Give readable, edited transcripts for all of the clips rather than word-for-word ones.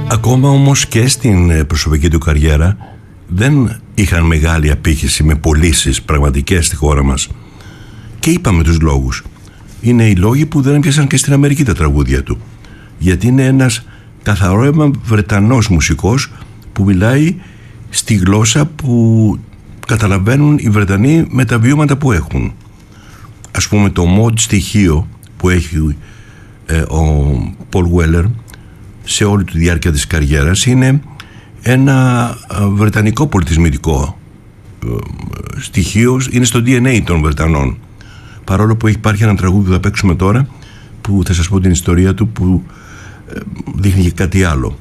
Ακόμα όμως και στην προσωπική του καριέρα δεν είχαν μεγάλη απήχηση με πωλήσεις πραγματικές στη χώρα μας. Και είπαμε τους λόγους. Είναι οι λόγοι που δεν έπιασαν και στην Αμερική τα τραγούδια του. Γιατί είναι ένας καθαρό Βρετανός μουσικός που μιλάει στη γλώσσα που καταλαβαίνουν οι Βρετανοί με τα βιώματα που έχουν. Ας πούμε το mod στοιχείο που έχει ο Πολ Γουέλερ σε όλη τη διάρκεια της καριέρας είναι ένα βρετανικό πολιτισμικό στοιχείο, είναι στο DNA των Βρετανών, παρόλο που υπάρχει ένα τραγούδι που θα παίξουμε τώρα που θα σας πω την ιστορία του που δείχνει και κάτι άλλο.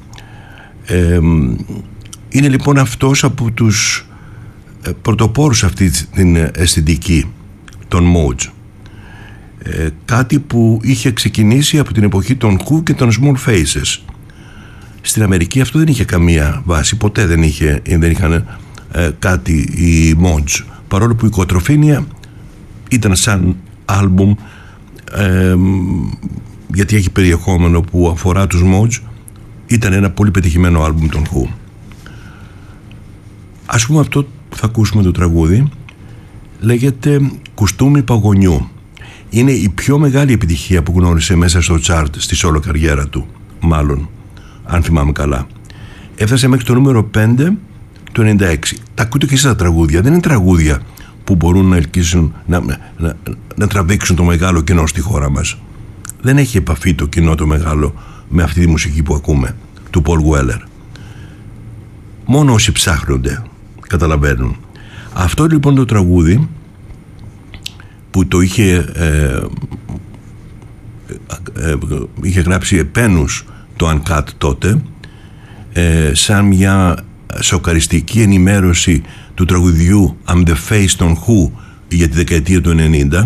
Είναι λοιπόν αυτός από τους πρωτοπόρους αυτή την αισθητική των Mods, κάτι που είχε ξεκινήσει από την εποχή των Who και των Small Faces. Στην Αμερική αυτό δεν είχε καμία βάση, ποτέ δεν είχαν κάτι οι Mods, παρόλο που η Κοτροφίνια ήταν σαν άλμπουμ, γιατί έχει περιεχόμενο που αφορά τους Mods. Ήταν ένα πολύ πετυχημένο άλμπουμ των Who. Ας πούμε αυτό που θα ακούσουμε το τραγούδι λέγεται Κουστούμι Παγωνιού. Είναι η πιο μεγάλη επιτυχία που γνώρισε μέσα στο chart στη solo καριέρα του, μάλλον, αν θυμάμαι καλά. Έφτασε μέχρι το νούμερο 5 του 96. Τα ακούτε και εσείς τα τραγούδια. Δεν είναι τραγούδια που μπορούν να ελκύσουν, να τραβήξουν το μεγάλο κοινό στη χώρα μας. Δεν έχει επαφή το κοινό το μεγάλο με αυτή τη μουσική που ακούμε του Πολ Γουέλερ. Μόνο όσοι ψάχνονται καταλαβαίνουν. Αυτό λοιπόν το τραγούδι που το είχε γράψει επένους το Uncut τότε, σαν μια σοκαριστική ενημέρωση του τραγουδιού I'm the Face των Who για τη δεκαετία του 90,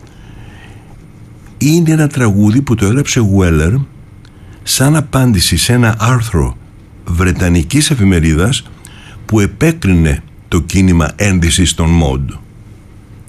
είναι ένα τραγούδι που το έγραψε Γουέλερ σαν απάντηση σε ένα άρθρο βρετανικής εφημερίδας που επέκρινε το κίνημα ένδυσης των mod.